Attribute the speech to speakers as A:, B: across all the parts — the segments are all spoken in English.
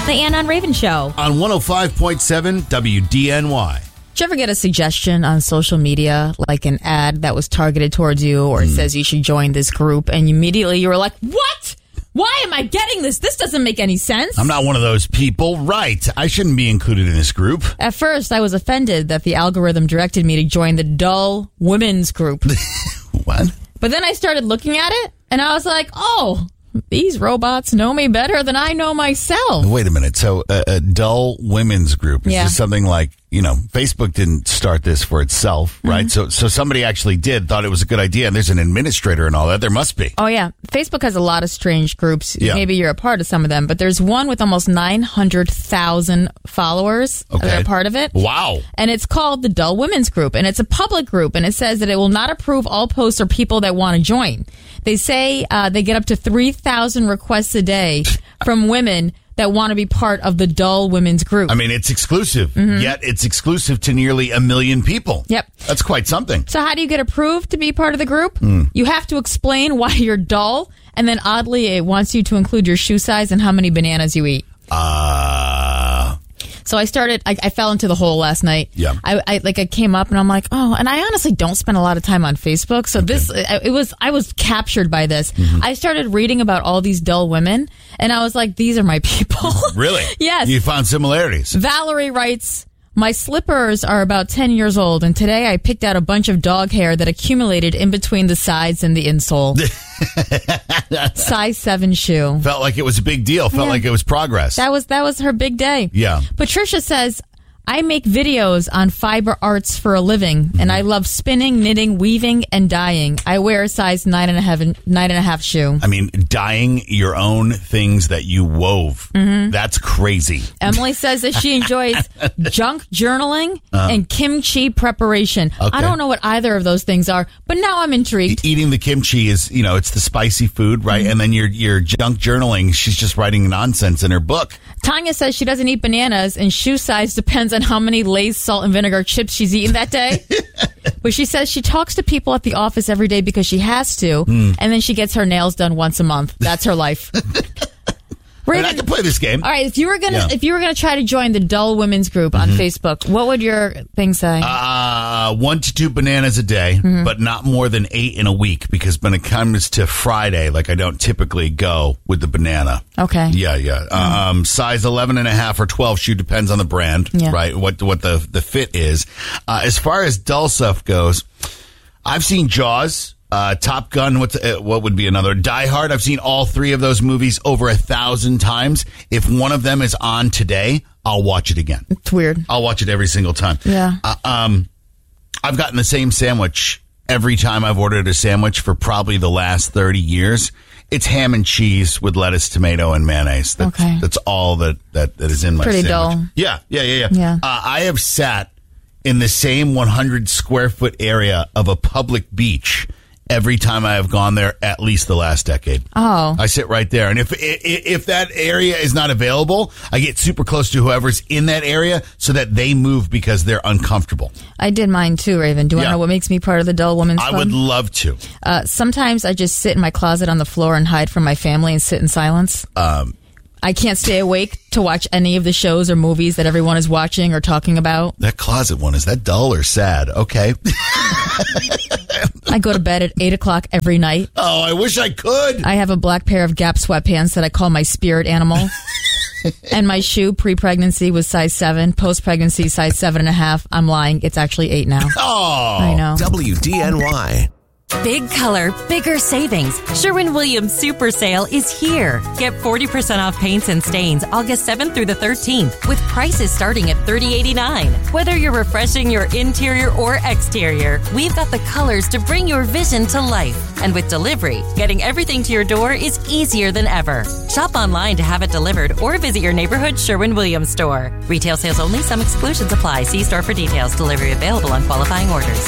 A: The Ann on Raven Show.
B: On 105.7 WDNY.
A: Did you ever get a suggestion on social media, like an ad that was targeted towards you, or it says you should join this group, and immediately you were like, what? Why am I getting this? This doesn't make any sense.
B: I'm not one of those people. Right. I shouldn't be included in this group.
A: At first, I was offended that the algorithm directed me to join the dull women's group.
B: What?
A: But then I started looking at it, and I was like, oh, these robots know me better than I know myself.
B: Wait a minute. So a dull women's group, is this something like, Facebook didn't start this for itself, right? So somebody actually thought it was a good idea, and there's an administrator and all that. There must be.
A: Oh, yeah. Facebook has a lot of strange groups.
B: Yeah.
A: Maybe you're a part of some of them, but there's one with almost 900,000 followers that are part of it.
B: Wow.
A: And it's called the Dull Women's Group, and it's a public group, and it says that it will not approve all posts or people that want to join. They say they get up to 3,000 requests a day from women that want to be part of the Dull Women's Group.
B: I mean, it's exclusive, yet it's exclusive to nearly 1 million people.
A: Yep.
B: That's quite something.
A: So how do you get approved to be part of the group? You have to explain why you're dull, and then oddly, it wants you to include your shoe size and how many bananas you eat. So I fell into the hole last night.
B: Yeah.
A: I came up and I'm like, oh, and I honestly don't spend a lot of time on Facebook. So I was captured by this. I started reading about all these dull women and I was like, these are my people.
B: Really?
A: Yes.
B: You found similarities.
A: Valerie writes, my slippers are about 10 years old, and today I picked out a bunch of dog hair that accumulated in between the sides and the insole. Size 7 shoe.
B: Felt like it was a big deal. Felt like it was progress.
A: That was her big day.
B: Yeah.
A: Patricia says, I make videos on fiber arts for a living, and I love spinning, knitting, weaving, and dyeing. I wear a size 9.5 shoe.
B: I mean, dyeing your own things that you wove. That's crazy.
A: Emily says that she enjoys junk journaling and kimchi preparation.
B: Okay.
A: I don't know what either of those things are, but now I'm intrigued.
B: Eating the kimchi is, it's the spicy food, right? And then your junk journaling, she's just writing nonsense in her book.
A: Tanya says she doesn't eat bananas, and shoe size depends on how many Lay's salt and vinegar chips she's eaten that day. But she says she talks to people at the office every day because she has to, and then she gets her nails done once a month. That's her life.
B: And I can play this game.
A: All right, if you were gonna try to join the Dull Women's Group on Facebook, what would your thing say?
B: 1 to 2 bananas a day, but not more than 8 in a week, because when it comes to Friday, I don't typically go with the banana.
A: Okay.
B: Yeah. Size 11.5 or 12 shoe depends on the brand, right? What the fit is. As far as dull stuff goes, I've seen Jaws. Top Gun, what would be another? Die Hard. I've seen all 3 of those movies over 1,000 times. If one of them is on today, I'll watch it again.
A: It's weird.
B: I'll watch it every single time.
A: Yeah.
B: I've gotten the same sandwich every time I've ordered a sandwich for probably the last 30 years. It's ham and cheese with lettuce, tomato, and mayonnaise. That's all that is in my
A: Pretty
B: sandwich.
A: dull.
B: Yeah. I have sat in the same 100 square foot area of a public beach every time I have gone there, at least the last decade.
A: Oh.
B: I sit right there. And if that area is not available, I get super close to whoever's in that area so that they move because they're uncomfortable.
A: I did mine too, Raven. Do you want to know what makes me part of the Dull Women's Club?
B: I would love to.
A: Sometimes I just sit in my closet on the floor and hide from my family and sit in silence. I can't stay awake to watch any of the shows or movies that everyone is watching or talking about.
B: That closet one, is that dull or sad? Okay.
A: I go to bed at 8 o'clock every night.
B: Oh, I wish I could.
A: I have a black pair of Gap sweatpants that I call my spirit animal. And my shoe pre-pregnancy was size 7. Post-pregnancy, size 7.5. I'm lying. It's actually 8 now.
B: Oh.
A: I know.
C: WDNY.
D: Big color, bigger savings. Sherwin-Williams Super Sale is here. Get 40% off paints and stains August 7th through the 13th with prices starting at $30.89. Whether you're refreshing your interior or exterior, we've got the colors to bring your vision to life. And with delivery, getting everything to your door is easier than ever. Shop online to have it delivered or visit your neighborhood Sherwin-Williams store. Retail sales only. Some exclusions apply. See store for details. Delivery available on qualifying orders.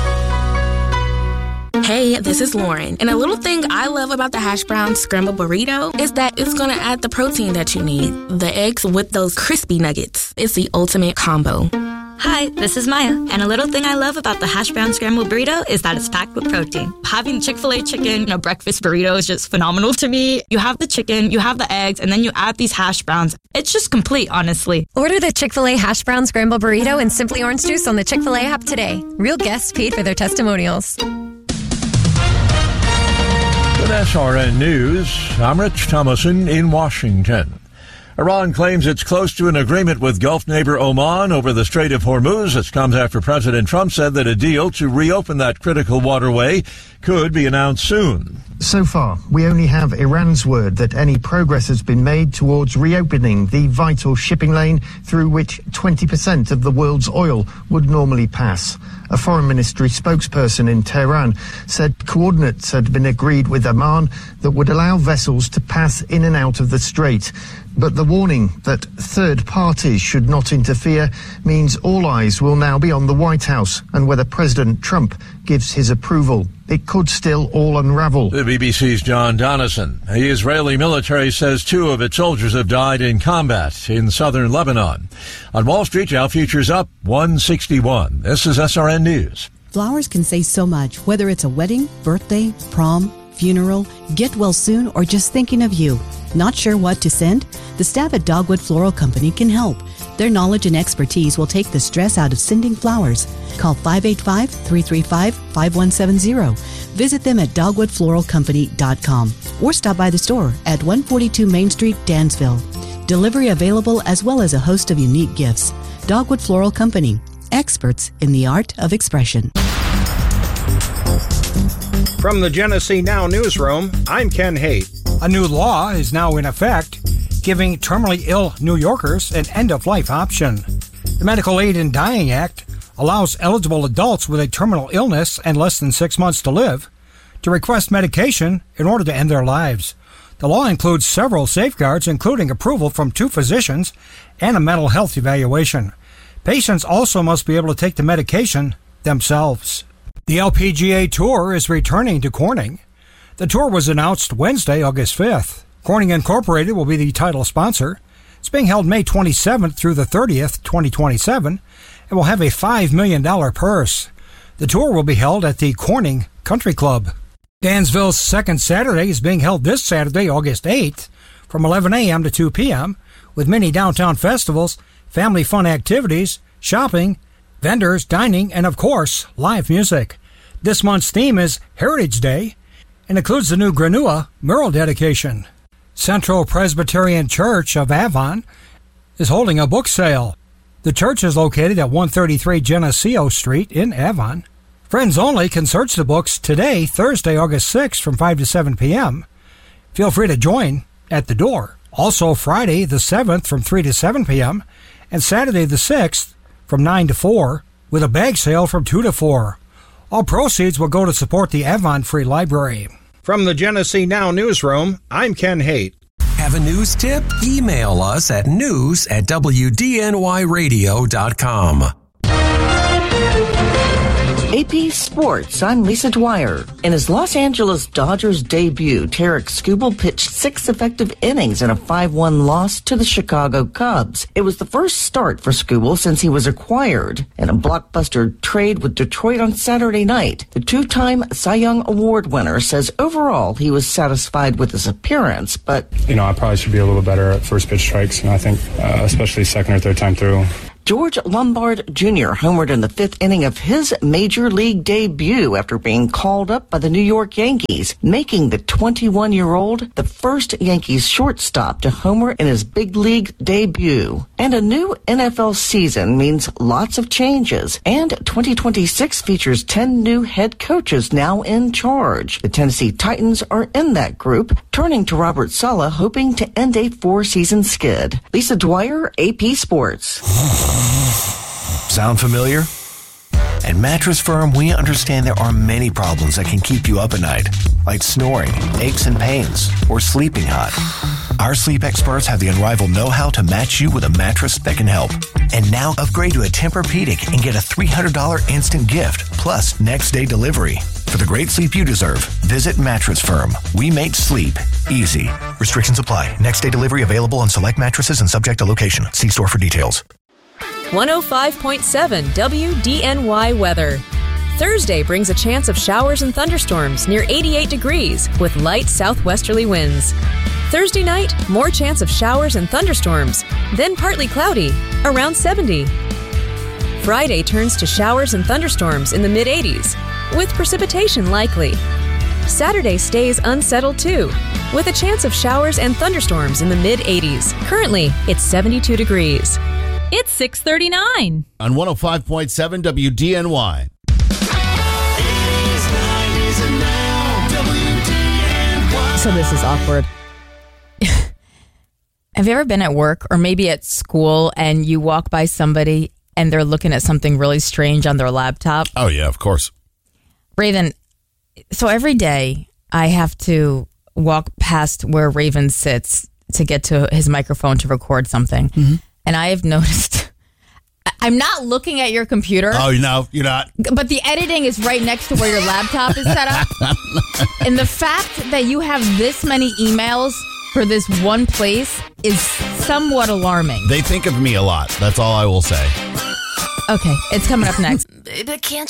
E: Hey, this is Lauren, and a little thing I love about the Hash Brown Scramble Burrito is that it's going to add the protein that you need. The eggs with those crispy nuggets. It's the ultimate combo.
C: Hi, this is Maya, and a little thing I love about the hash brown scrambled burrito is that it's packed with protein. Having Chick-fil-A chicken in a breakfast burrito is just phenomenal to me. You have the chicken, you have the eggs, and then you add these hash browns. It's just complete, honestly.
F: Order the Chick-fil-A hash brown scrambled burrito and Simply Orange Juice on the Chick-fil-A app today. Real guests paid for their testimonials.
G: With SRN News, I'm Rich Thomason in Washington. Iran claims it's close to an agreement with Gulf neighbor Oman over the Strait of Hormuz. This comes after President Trump said that a deal to reopen that critical waterway could be announced soon.
H: So far, we only have Iran's word that any progress has been made towards reopening the vital shipping lane through which 20% of the world's oil would normally pass. A foreign ministry spokesperson in Tehran said coordinates had been agreed with Oman that would allow vessels to pass in and out of the strait. But the warning that third parties should not interfere means all eyes will now be on the White House and whether President Trump gives his approval. It could still all unravel.
G: The BBC's John Donison. The Israeli military says 2 of its soldiers have died in combat in southern Lebanon. On Wall Street, Dow futures up 161. This is SRN News.
I: Flowers can say so much, whether it's a wedding, birthday, prom, funeral, get well soon, or just thinking of you. Not sure what to send? The staff at Dogwood Floral Company can help. Their knowledge and expertise will take the stress out of sending flowers. Call 585-335-5170. Visit them at dogwoodfloralcompany.com or stop by the store at 142 Main Street, Dansville. Delivery available as well as a host of unique gifts. Dogwood Floral Company, experts in the art of expression.
J: From the Genesee Now newsroom, I'm Ken Haight. A new law is now in effect, giving terminally ill New Yorkers an end-of-life option. The Medical Aid in Dying Act allows eligible adults with a terminal illness and less than 6 months to live to request medication in order to end their lives. The law includes several safeguards, including approval from 2 physicians and a mental health evaluation. Patients also must be able to take the medication themselves. The LPGA Tour is returning to Corning. The tour was announced Wednesday, August 5th. Corning Incorporated will be the title sponsor. It's being held May 27th through the 30th, 2027, and will have a $5 million purse. The tour will be held at the Corning Country Club. Dansville's second Saturday is being held this Saturday, August 8th, from 11 a.m. to 2 p.m., with many downtown festivals, family fun activities, shopping, vendors, dining, and of course, live music. This month's theme is Heritage Day and includes the new Granua mural dedication. Central Presbyterian Church of Avon is holding a book sale. The church is located at 133 Geneseo Street in Avon. Friends only can search the books today, Thursday, August 6th from 5 to 7 p.m. Feel free to join at the door. Also Friday the 7th from 3 to 7 p.m. and Saturday the 6th from 9 to 4 with a bag sale from 2 to 4. All proceeds will go to support the Avon Free Library. From the Genesee Now newsroom, I'm Ken Haight.
K: Have a news tip? Email us at news@wdnyradio.com.
L: AP Sports, I'm Lisa Dwyer. In his Los Angeles Dodgers debut, Tarek Skubal pitched 6 effective innings in a 5-1 loss to the Chicago Cubs. It was the first start for Skubal since he was acquired in a blockbuster trade with Detroit on Saturday night. The 2-time Cy Young Award winner says overall he was satisfied with his appearance, but...
M: I probably should be a little better at first pitch strikes, and I think especially second or third time through.
L: George Lombard Jr. homered in the 5th inning of his major league debut after being called up by the New York Yankees, making the 21-year-old the first Yankees shortstop to homer in his big league debut. And a new NFL season means lots of changes, and 2026 features 10 new head coaches now in charge. The Tennessee Titans are in that group, turning to Robert Saleh, hoping to end a 4-season skid. Lisa Dwyer, AP Sports.
N: Sound familiar? At Mattress Firm, we understand there are many problems that can keep you up at night, like snoring, aches and pains, or sleeping hot. Our sleep experts have the unrivaled know-how to match you with a mattress that can help. And now upgrade to a Tempur-Pedic and get a $300 instant gift, plus next-day delivery. For the great sleep you deserve, visit Mattress Firm. We make sleep easy. Restrictions apply. Next-day delivery available on select mattresses and subject to location. See store for details.
O: 105.7 WDNY weather. Thursday brings a chance of showers and thunderstorms near 88 degrees with light southwesterly winds. Thursday night, more chance of showers and thunderstorms, then partly cloudy, around 70. Friday turns to showers and thunderstorms in the mid-80s, with precipitation likely. Saturday stays unsettled too, with a chance of showers and thunderstorms in the mid-80s. Currently, it's 72 degrees.
A: It's 6:39.
B: On 105.7 WDNY.
A: So this is awkward. Have you ever been at work or maybe at school and you walk by somebody and they're looking at something really strange on their laptop?
B: Oh, yeah, of course.
A: Raven, so every day I have to walk past where Raven sits to get to his microphone to record something. Mm-hmm. And I have noticed, I'm not looking at your computer.
B: Oh, no, you're not.
A: But the editing is right next to where your laptop is set up. And the fact that you have this many emails for this one place is somewhat alarming.
B: They think of me a lot. That's all I will say.
A: Okay, it's coming up next.
P: Baby, can't